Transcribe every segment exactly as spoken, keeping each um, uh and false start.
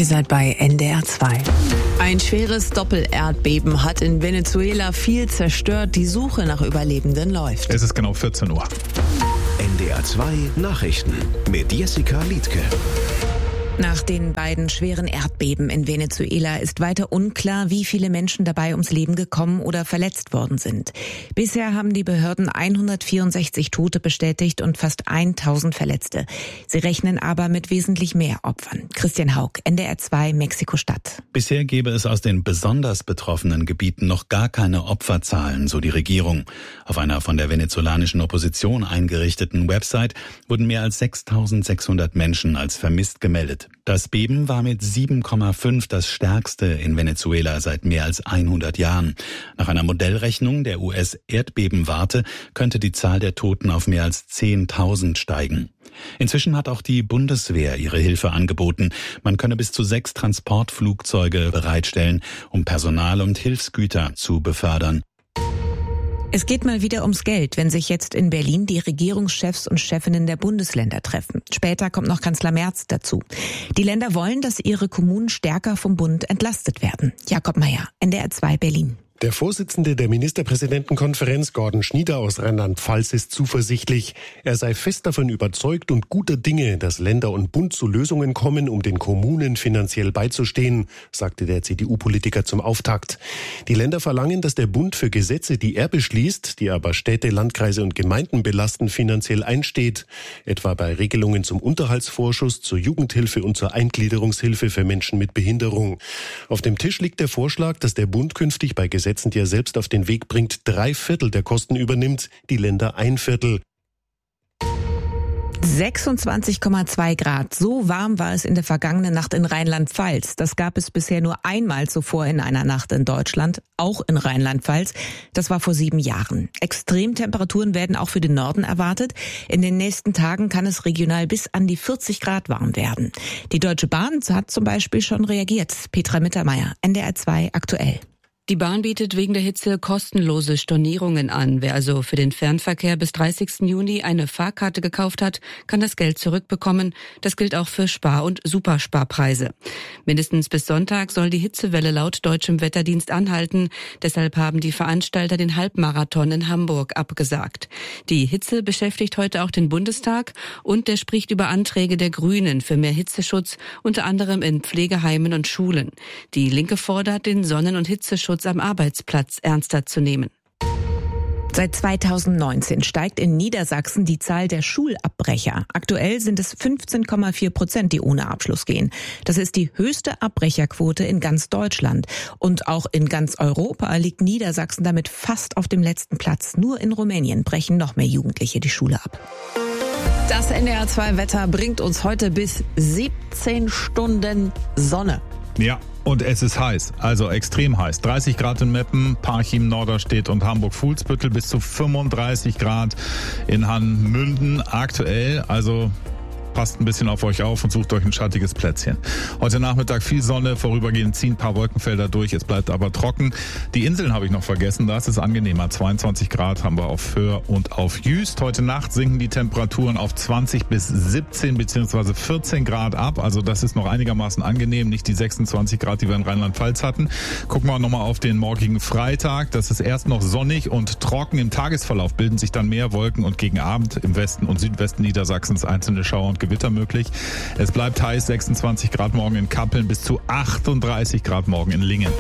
Ihr seid bei N D R zwei. Ein schweres Doppelerdbeben hat in Venezuela viel zerstört. Die Suche nach Überlebenden läuft. Es ist genau vierzehn Uhr. N D R zwei Nachrichten mit Jessica Liedke. Nach den beiden schweren Erdbeben in Venezuela ist weiter unklar, wie viele Menschen dabei ums Leben gekommen oder verletzt worden sind. Bisher haben die Behörden hundertvierundsechzig Tote bestätigt und fast tausend Verletzte. Sie rechnen aber mit wesentlich mehr Opfern. Christian Haug, N D R zwei, Mexiko-Stadt. Bisher gäbe es aus den besonders betroffenen Gebieten noch gar keine Opferzahlen, so die Regierung. Auf einer von der venezolanischen Opposition eingerichteten Website wurden mehr als sechstausendsechshundert Menschen als vermisst gemeldet. Das Beben war mit sieben Komma fünf das stärkste in Venezuela seit mehr als hundert Jahren. Nach einer Modellrechnung der U S-Erdbebenwarte könnte die Zahl der Toten auf mehr als zehntausend steigen. Inzwischen hat auch die Bundeswehr ihre Hilfe angeboten. Man könne bis zu sechs Transportflugzeuge bereitstellen, um Personal und Hilfsgüter zu befördern. Es geht mal wieder ums Geld, wenn sich jetzt in Berlin die Regierungschefs und Chefinnen der Bundesländer treffen. Später kommt noch Kanzler Merz dazu. Die Länder wollen, dass ihre Kommunen stärker vom Bund entlastet werden. Jakob Mayer, N D R zwei Berlin. Der Vorsitzende der Ministerpräsidentenkonferenz, Gordon Schnieder aus Rheinland-Pfalz, ist zuversichtlich. Er sei fest davon überzeugt und guter Dinge, dass Länder und Bund zu Lösungen kommen, um den Kommunen finanziell beizustehen, sagte der C D U-Politiker zum Auftakt. Die Länder verlangen, dass der Bund für Gesetze, die er beschließt, die aber Städte, Landkreise und Gemeinden belasten, finanziell einsteht. Etwa bei Regelungen zum Unterhaltsvorschuss, zur Jugendhilfe und zur Eingliederungshilfe für Menschen mit Behinderung. Auf dem Tisch liegt der Vorschlag, dass der Bund künftig bei Gesetzen, die er selbst auf den Weg bringt, drei Viertel der Kosten übernimmt, die Länder ein Viertel. sechsundzwanzig Komma zwei Grad. So warm war es in der vergangenen Nacht in Rheinland-Pfalz. Das gab es bisher nur einmal zuvor in einer Nacht in Deutschland, auch in Rheinland-Pfalz. Das war vor sieben Jahren. Extremtemperaturen werden auch für den Norden erwartet. In den nächsten Tagen kann es regional bis an die vierzig Grad warm werden. Die Deutsche Bahn hat zum Beispiel schon reagiert. Petra Mittermeier, N D R zwei aktuell. Die Bahn bietet wegen der Hitze kostenlose Stornierungen an. Wer also für den Fernverkehr bis dreißigsten Juni eine Fahrkarte gekauft hat, kann das Geld zurückbekommen. Das gilt auch für Spar- und Supersparpreise. Mindestens bis Sonntag soll die Hitzewelle laut deutschem Wetterdienst anhalten. Deshalb haben die Veranstalter den Halbmarathon in Hamburg abgesagt. Die Hitze beschäftigt heute auch den Bundestag und der spricht über Anträge der Grünen für mehr Hitzeschutz, unter anderem in Pflegeheimen und Schulen. Die Linke fordert, den Sonnen- und Hitzeschutz am Arbeitsplatz ernster zu nehmen. Seit zweitausendneunzehn steigt in Niedersachsen die Zahl der Schulabbrecher. Aktuell sind es fünfzehn Komma vier Prozent, die ohne Abschluss gehen. Das ist die höchste Abbrecherquote in ganz Deutschland. Und auch in ganz Europa liegt Niedersachsen damit fast auf dem letzten Platz. Nur in Rumänien brechen noch mehr Jugendliche die Schule ab. Das N D R zwei Wetter bringt uns heute bis siebzehn Stunden Sonne. Ja, und es ist heiß, also extrem heiß. dreißig Grad in Meppen, Parchim, Norderstedt und Hamburg-Fuhlsbüttel, bis zu fünfunddreißig Grad in Hannmünden aktuell, also passt ein bisschen auf euch auf und sucht euch ein schattiges Plätzchen. Heute Nachmittag viel Sonne, vorübergehend ziehen ein paar Wolkenfelder durch, es bleibt aber trocken. Die Inseln habe ich noch vergessen, da ist es angenehmer. zweiundzwanzig Grad haben wir auf Föhr und auf Jüst. Heute Nacht sinken die Temperaturen auf zwanzig bis siebzehn bzw. vierzehn Grad ab. Also das ist noch einigermaßen angenehm, nicht die sechsundzwanzig Grad, die wir in Rheinland-Pfalz hatten. Gucken wir nochmal auf den morgigen Freitag. Das ist erst noch sonnig und trocken. Im Tagesverlauf bilden sich dann mehr Wolken und gegen Abend im Westen und Südwesten Niedersachsens einzelne Schauer und Gewitter möglich. Es bleibt heiß, sechsundzwanzig Grad morgen in Kappeln, bis zu achtunddreißig Grad morgen in Lingen.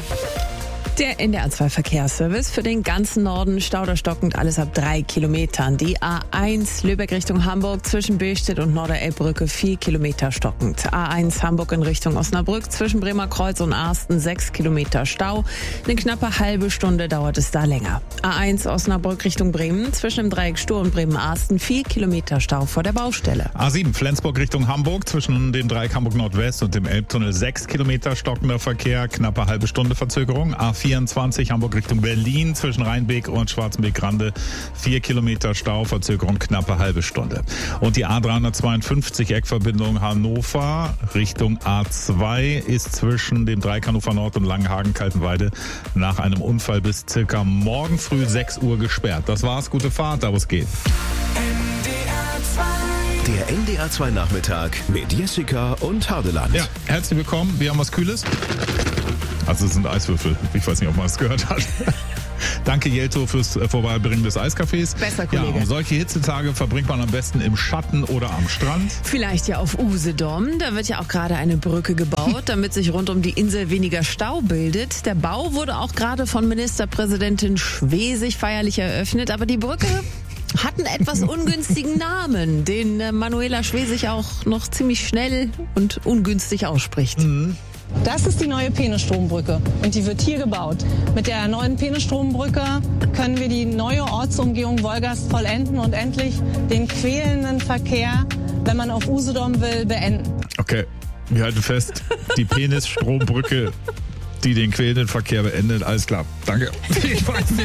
Der N D R zwei Verkehrsservice für den ganzen Norden, stauderstockend, alles ab drei Kilometern. Die A eins Lübeck Richtung Hamburg zwischen Billstedt und Norderelbbrücke vier Kilometer stockend. A eins Hamburg in Richtung Osnabrück zwischen Bremerkreuz und Arsten sechs Kilometer Stau. Eine knappe halbe Stunde dauert es da länger. A eins Osnabrück Richtung Bremen zwischen dem Dreieck Stur und Bremen-Arsten vier Kilometer Stau vor der Baustelle. A sieben Flensburg Richtung Hamburg zwischen dem Dreieck Hamburg Nordwest und dem Elbtunnel sechs Kilometer stockender Verkehr, knappe halbe Stunde Verzögerung. A vierundzwanzig Hamburg Richtung Berlin zwischen Rheinbeek und Schwarzenbeek-Grande vier Kilometer Stau, Verzögerung knappe halbe Stunde. Und die A dreihundertzweiundfünfzig Eckverbindung Hannover Richtung A zwei ist zwischen dem Dreieck Hannover Nord und Langenhagen-Kaltenweide nach einem Unfall bis circa morgen früh sechs Uhr gesperrt. Das war's, gute Fahrt, da wo es geht. N D R zwei Der N D R zwei Nachmittag mit Jessica und Hardeland. Ja, herzlich willkommen. Wir haben was Kühles. Also es sind Eiswürfel. Ich weiß nicht, ob man es gehört hat. Danke, Jelto, fürs Vorbeibringen des Eiskaffees. Besser, Kollege. Ja, und solche Hitzetage verbringt man am besten im Schatten oder am Strand. Vielleicht ja auf Usedom. Da wird ja auch gerade eine Brücke gebaut, damit sich rund um die Insel weniger Stau bildet. Der Bau wurde auch gerade von Ministerpräsidentin Schwesig feierlich eröffnet. Aber die Brücke hat einen etwas ungünstigen Namen, den Manuela Schwesig auch noch ziemlich schnell und ungünstig ausspricht. Mhm. Das ist die neue Peenestrombrücke und die wird hier gebaut. Mit der neuen Peenestrombrücke können wir die neue Ortsumgehung Wolgast vollenden und endlich den quälenden Verkehr, wenn man auf Usedom will, beenden. Okay, wir halten fest, die Peenestrombrücke, die den quälenden Verkehr beendet. Alles klar, danke. Ich weiß nicht.